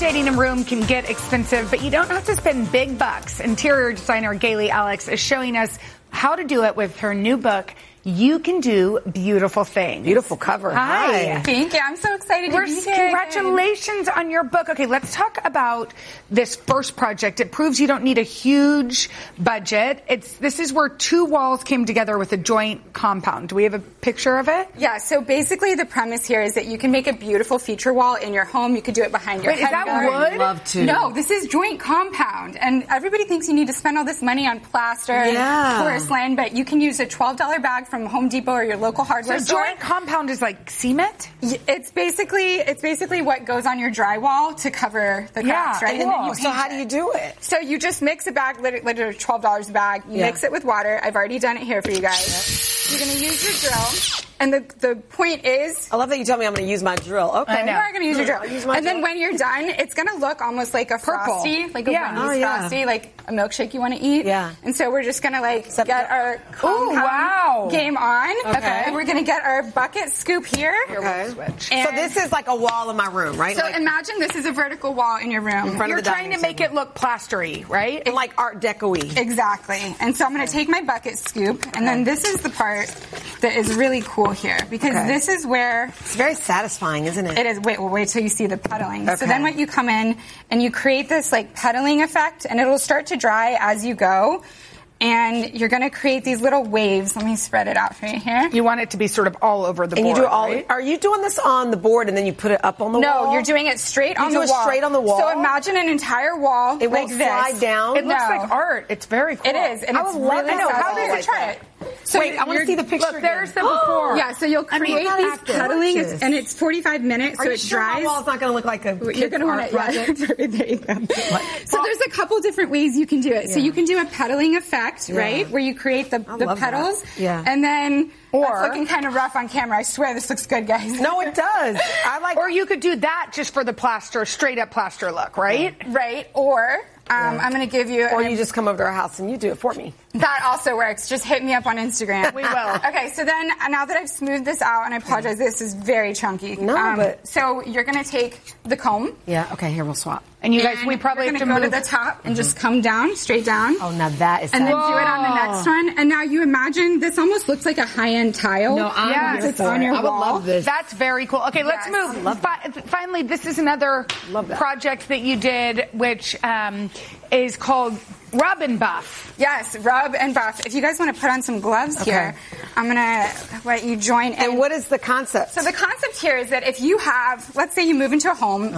Updating a room can get expensive, but you don't have to spend big bucks. Interior designer Gayle Alex is showing us how to do it with her new book, You Can Do Beautiful Things. Beautiful cover. Hi. Thank you. I'm so excited to be here. Congratulations on your book. Okay, let's talk about this first project. It proves you don't need a huge budget. This is where two walls came together with a joint compound. Do we have a picture of it? Yeah, so basically the premise here is that you can make a beautiful feature wall in your home. You could do it behind your head. Is that wood? I'd love to. No, this is joint compound. And everybody thinks you need to spend all this money on plaster and porcelain, but you can use a $12 bag from Home Depot or your local hardware store. So joint compound is like cement? It's basically what goes on your drywall to cover the cracks, right? Cool. And then you So how do you do it? So you just mix a bag, literally $12 a bag. You mix it with water. I've already done it here for you guys. You're going to use your drill. And the point is... I love that you tell me I'm going to use my drill. Okay. You are going to use your drill. And then when you're done, it's going to look almost like a Frosty, like a Wendy's Frosty, like a milkshake you want to eat. Yeah. And so we're just going to get our game on. Okay. And we're going to get our bucket scoop here. Okay. Switch. So this is like a wall in my room, right? So imagine this is a vertical wall in your room. You're trying to make it look plastery, right? And like Art Deco-y. Exactly. And so I'm going to take my bucket scoop, and then this is the part that is really cool here, because this is where... It's very satisfying, isn't it? It is. Wait till you see the pedaling. Okay. So then what you come in, and you create this like pedaling effect, and it'll start to dry as you go. And you're going to create these little waves. Let me spread it out for you here. You want it to be sort of all over the board, you do it all. right? Are you doing this on the board and then you put it up on the wall? No, you're doing it straight on the wall. You do it straight on the wall? So imagine an entire wall It like won't this. slide down? It looks like art. It's very cool. It is, and it's really How does it try it? So wait, I want to see the picture. Look, there's the before. Yeah, so you'll create these pedaling, and it's 45 minutes, so Are you it sure dries. my wall's not going to look like a You're going to want it. There you go. So there's a couple different ways you can do it. So you can do a pedaling effect, right, where you create the petals, and then it's looking kind of rough on camera. I swear this looks good, guys. No, it does. Or you could do that just for the plaster, straight up plaster look, right? Right. Or I'm going to give you... Or you just come over to our house and you do it for me. That also works. Just hit me up on Instagram. We will. Okay, so then now that I've smoothed this out, and I apologize, this is very chunky. No, but... So you're going to take the comb. Yeah, okay, here, we'll swap. And you guys, we probably have to go move to the top and just come down, straight down. Oh, now that is... And then do it on the next one. And now you imagine this almost looks like a high-end tile. No, I'm it's on your wall. I would love this. That's very cool. Okay, let's move. Finally, this is another project that you did, which is called Rub and Buff. Yes, rub and buff. If you guys want to put on some gloves here, I'm going to let you join in. And what is the concept? So the concept here is that if you have, let's say you move into a home